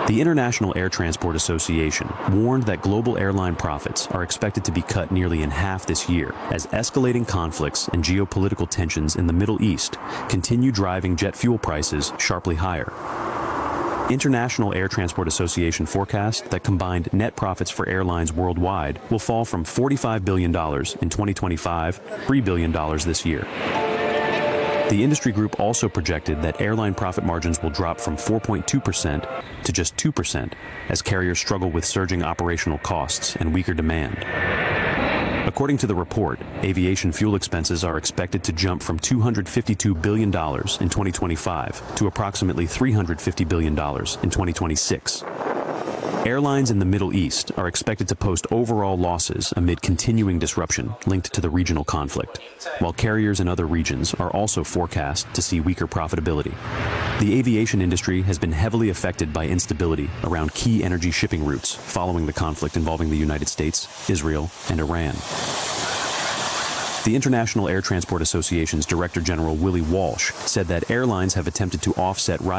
The International Air Transport Association warned that global airline profits are expected to be cut nearly in half this year as escalating conflicts and geopolitical tensions in the Middle East continue driving jet fuel prices sharply higher. International Air Transport Association forecast that combined net profits for airlines worldwide will fall from $45 billion in 2025, $3 billion this year. The industry group also projected that airline profit margins will drop from 4.2% to just 2% as carriers struggle with surging operational costs and weaker demand. According to the report, aviation fuel expenses are expected to jump from $252 billion in 2025 to approximately $350 billion in 2026. Airlines in the Middle East are expected to post overall losses amid continuing disruption linked to the regional conflict, while carriers in other regions are also forecast to see weaker profitability. The aviation industry has been heavily affected by instability around key energy shipping routes following the conflict involving the United States, Israel, and Iran. The International Air Transport Association's Director General Willie Walsh said that airlines have attempted to offset